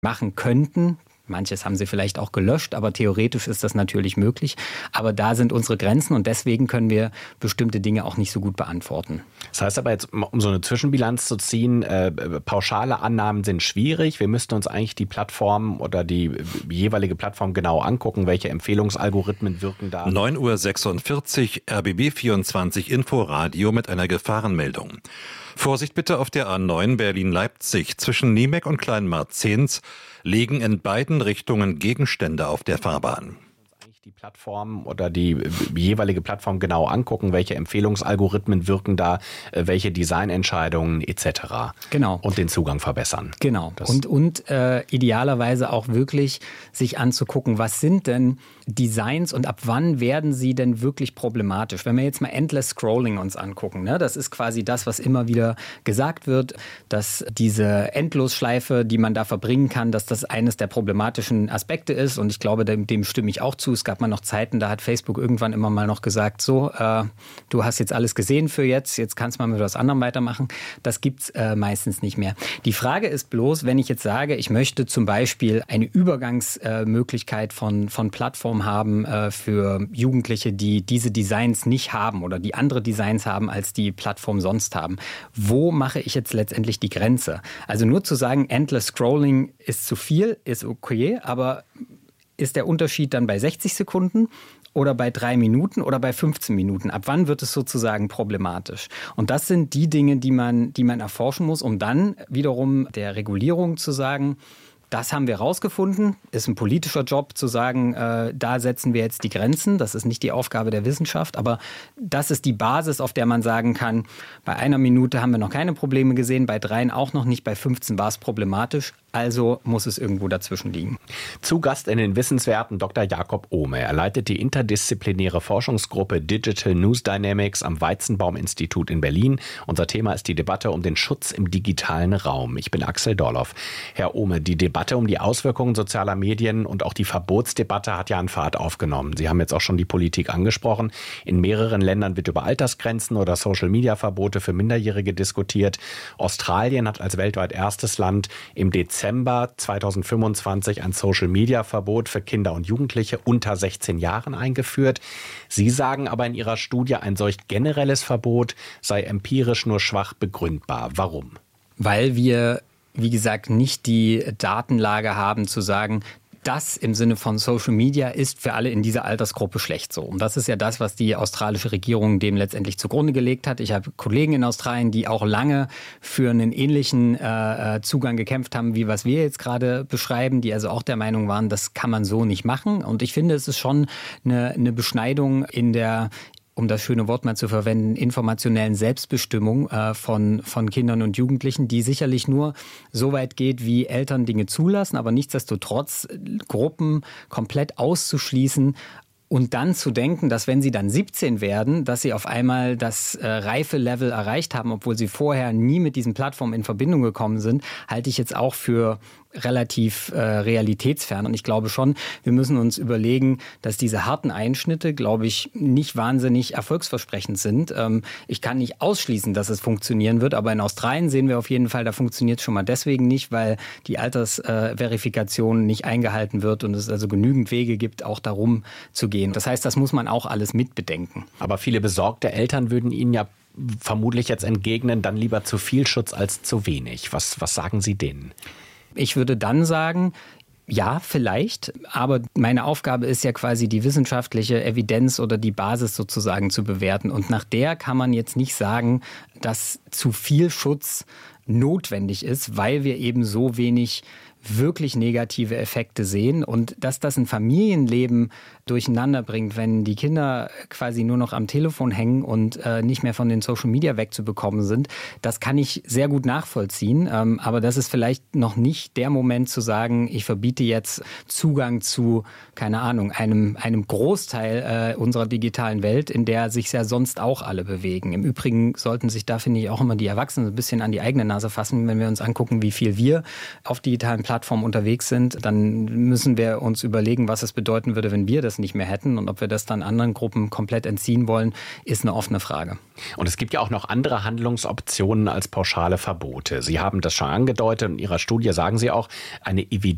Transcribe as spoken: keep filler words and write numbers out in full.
machen könnten. Manches haben sie vielleicht auch gelöscht, aber theoretisch ist das natürlich möglich. Aber da sind unsere Grenzen und deswegen können wir bestimmte Dinge auch nicht so gut beantworten. Das heißt aber jetzt, um so eine Zwischenbilanz zu ziehen, äh, pauschale Annahmen sind schwierig. Wir müssten uns eigentlich die Plattform oder die jeweilige Plattform genau angucken, welche Empfehlungsalgorithmen wirken da. neun Uhr sechsundvierzig, R B B vierundzwanzig Inforadio mit einer Gefahrenmeldung. Vorsicht bitte auf der A neun Berlin-Leipzig. Zwischen Niemek und Kleinmarzens liegen in beiden Richtungen Gegenstände auf der Fahrbahn. Die Plattform oder die jeweilige Plattform genau angucken, welche Empfehlungsalgorithmen wirken da, welche Designentscheidungen et cetera. Genau. Und den Zugang verbessern. Genau. Das und und äh, idealerweise auch wirklich sich anzugucken, was sind denn Designs und ab wann werden sie denn wirklich problematisch? Wenn wir jetzt mal Endless Scrolling uns angucken, ne, das ist quasi das, was immer wieder gesagt wird, dass diese Endlosschleife, die man da verbringen kann, dass das eines der problematischen Aspekte ist. Und ich glaube, dem, dem stimme ich auch zu. Es gab mal noch Zeiten, da hat Facebook irgendwann immer mal noch gesagt, so, äh, du hast jetzt alles gesehen für jetzt, jetzt kannst du mal mit was anderem weitermachen. Das gibt's äh, meistens nicht mehr. Die Frage ist bloß, wenn ich jetzt sage, ich möchte zum Beispiel eine Übergangsmöglichkeit äh, von, von Plattformen haben äh, für Jugendliche, die diese Designs nicht haben oder die andere Designs haben, als die Plattformen sonst haben. Wo mache ich jetzt letztendlich die Grenze? Also nur zu sagen, Endless Scrolling ist zu viel, ist okay, aber ist der Unterschied dann bei sechzig Sekunden oder bei drei Minuten oder bei fünfzehn Minuten? Ab wann wird es sozusagen problematisch? Und das sind die Dinge, die man, die man erforschen muss, um dann wiederum der Regulierung zu sagen, das haben wir rausgefunden, ist ein politischer Job zu sagen, äh, da setzen wir jetzt die Grenzen. Das ist nicht die Aufgabe der Wissenschaft, aber das ist die Basis, auf der man sagen kann, bei einer Minute haben wir noch keine Probleme gesehen, bei dreien auch noch nicht, bei fünfzehn war es problematisch. Also muss es irgendwo dazwischen liegen. Zu Gast in den Wissenswerten Doktor Jakob Ohme. Er leitet die interdisziplinäre Forschungsgruppe Digital News Dynamics am Weizenbaum-Institut in Berlin. Unser Thema ist die Debatte um den Schutz im digitalen Raum. Ich bin Axel Dorloff. Herr Ohme, die Debatte um die Auswirkungen sozialer Medien und auch die Verbotsdebatte hat ja an Fahrt aufgenommen. Sie haben jetzt auch schon die Politik angesprochen. In mehreren Ländern wird über Altersgrenzen oder Social-Media-Verbote für Minderjährige diskutiert. Australien hat als weltweit erstes Land im Dezember zweitausendfünfundzwanzig ein Social-Media-Verbot für Kinder und Jugendliche unter sechzehn Jahren eingeführt. Sie sagen aber in Ihrer Studie, ein solch generelles Verbot sei empirisch nur schwach begründbar. Warum? Weil wir, wie gesagt, nicht die Datenlage haben zu sagen, das im Sinne von Social Media ist für alle in dieser Altersgruppe schlecht so. Und das ist ja das, was die australische Regierung dem letztendlich zugrunde gelegt hat. Ich habe Kollegen in Australien, die auch lange für einen ähnlichen äh, Zugang gekämpft haben, wie was wir jetzt gerade beschreiben, die also auch der Meinung waren, das kann man so nicht machen. Und ich finde, es ist schon eine, eine Beschneidung in der, um das schöne Wort mal zu verwenden, informationellen Selbstbestimmung äh, von, von Kindern und Jugendlichen, die sicherlich nur so weit geht, wie Eltern Dinge zulassen, aber nichtsdestotrotz Gruppen komplett auszuschließen und dann zu denken, dass wenn sie dann siebzehn werden, dass sie auf einmal das äh, Reife-Level erreicht haben, obwohl sie vorher nie mit diesen Plattformen in Verbindung gekommen sind, halte ich jetzt auch für relativ äh, realitätsfern. Und ich glaube schon, wir müssen uns überlegen, dass diese harten Einschnitte, glaube ich, nicht wahnsinnig erfolgsversprechend sind. Ähm, ich kann nicht ausschließen, dass es funktionieren wird, aber in Australien sehen wir auf jeden Fall, da funktioniert es schon mal deswegen nicht, weil die Altersverifikation äh, nicht eingehalten wird und es also genügend Wege gibt, auch darum zu gehen. Das heißt, das muss man auch alles mitbedenken. Aber viele besorgte Eltern würden Ihnen ja vermutlich jetzt entgegnen, dann lieber zu viel Schutz als zu wenig. Was, was sagen Sie denen? Ich würde dann sagen, ja, vielleicht, aber meine Aufgabe ist ja quasi die wissenschaftliche Evidenz oder die Basis sozusagen zu bewerten. Und nach der kann man jetzt nicht sagen, dass zu viel Schutz notwendig ist, weil wir eben so wenig wirklich negative Effekte sehen und dass das ein Familienleben durcheinander bringt, wenn die Kinder quasi nur noch am Telefon hängen und äh, nicht mehr von den Social Media wegzubekommen sind, das kann ich sehr gut nachvollziehen. Ähm, aber das ist vielleicht noch nicht der Moment zu sagen, ich verbiete jetzt Zugang zu, keine Ahnung, einem, einem Großteil äh, unserer digitalen Welt, in der sich ja sonst auch alle bewegen. Im Übrigen sollten sich da, finde ich, auch immer die Erwachsenen ein bisschen an die eigene Nase fassen, wenn wir uns angucken, wie viel wir auf digitalen Plattformen unterwegs sind, dann müssen wir uns überlegen, was es bedeuten würde, wenn wir das nicht mehr hätten. Und ob wir das dann anderen Gruppen komplett entziehen wollen, ist eine offene Frage. Und es gibt ja auch noch andere Handlungsoptionen als pauschale Verbote. Sie haben das schon angedeutet. In Ihrer Studie sagen Sie auch, eine